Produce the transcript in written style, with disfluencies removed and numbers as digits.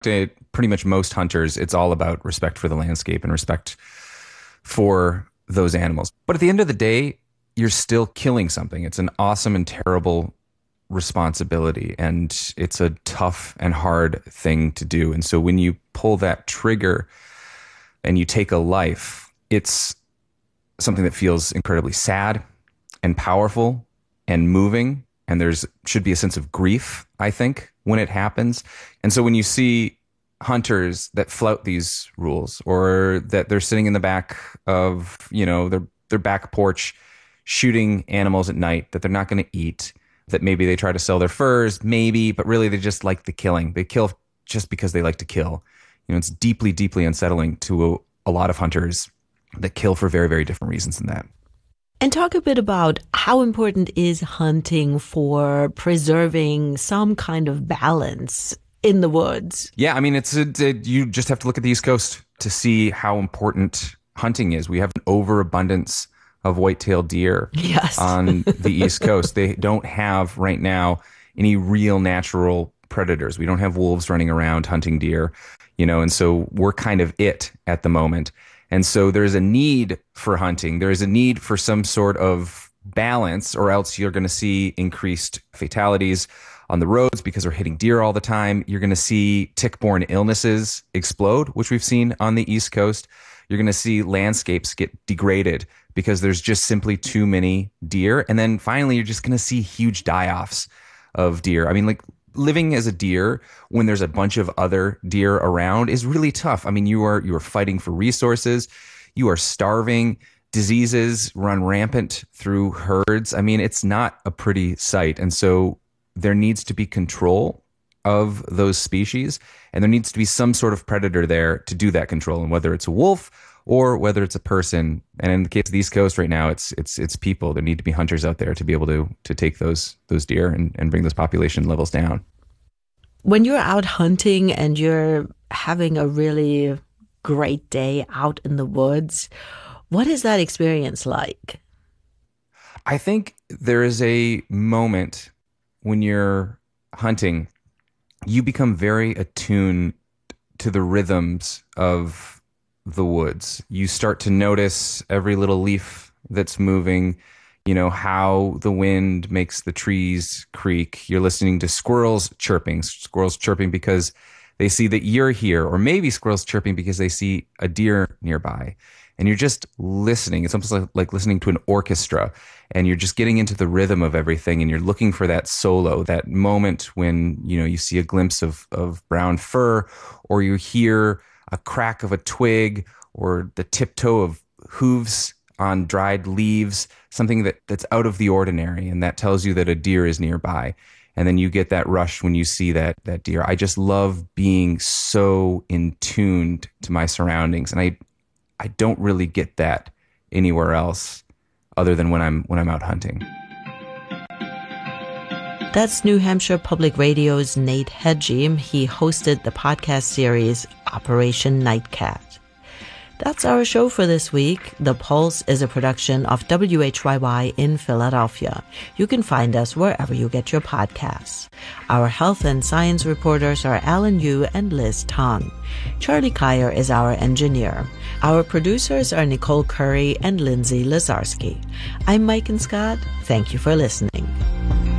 to pretty much most hunters, it's all about respect for the landscape and respect for those animals. But at the end of the day, you're still killing something. It's an awesome and terrible responsibility, and it's a tough and hard thing to do. And so when you pull that trigger and you take a life, it's something that feels incredibly sad and powerful and moving. And there's should be a sense of grief, I think, when it happens. And so when you see hunters that flout these rules, or that they're sitting in the back of, their back porch shooting animals at night that they're not going to eat, that maybe they try to sell their furs, maybe, but really they just like the killing. They kill just because they like to kill. It's deeply, deeply unsettling to a lot of hunters that kill for very, very different reasons than that. And talk a bit about how important is hunting for preserving some kind of balance in the woods? Yeah, I mean, you just have to look at the East Coast to see how important hunting is. We have an overabundance of white-tailed deer on the East Coast. They don't have right now any real natural predators. We don't have wolves running around hunting deer, and so we're kind of it at the moment. And so there's a need for hunting. There is a need for some sort of balance, or else you're going to see increased fatalities on the roads because they're hitting deer all the time. You're going to see tick-borne illnesses explode, which we've seen on the East Coast. You're going to see landscapes get degraded because there's just simply too many deer. And then finally, you're just going to see huge die-offs of deer. I mean, like, living as a deer when there's a bunch of other deer around is really tough. I mean, you are fighting for resources. You are starving. Diseases run rampant through herds. I mean, it's not a pretty sight. And so there needs to be control of those species, and there needs to be some sort of predator there to do that control. And whether it's a wolf or whether it's a person, and in the case of the East Coast right now, it's people. There need to be hunters out there to be able to take those deer and bring those population levels down. When you're out hunting and you're having a really great day out in the woods, what is that experience like? I think there is a moment when you're hunting, you become very attuned to the rhythms of the woods. You start to notice every little leaf that's moving, how the wind makes the trees creak. You're listening to squirrels chirping because they see that you're here, or maybe squirrels chirping because they see a deer nearby. And you're just listening. It's almost like listening to an orchestra, and you're just getting into the rhythm of everything, and you're looking for that solo, that moment when, you see a glimpse of brown fur, or you hear a crack of a twig, or the tiptoe of hooves on dried leaves, something that's out of the ordinary, and that tells you that a deer is nearby. And then you get that rush when you see that deer. I just love being so in tuned to my surroundings, and I don't really get that anywhere else other than when I'm out hunting. That's New Hampshire Public Radio's Nate Hedgie. He hosted the podcast series Operation Nightcat. That's our show for this week. The Pulse is a production of WHYY in Philadelphia. You can find us wherever you get your podcasts. Our health and science reporters are Alan Yu and Liz Tong. Charlie Kyer is our engineer. Our producers are Nicole Curry and Lindsay Lazarski. I'm Mike and Scott. Thank you for listening.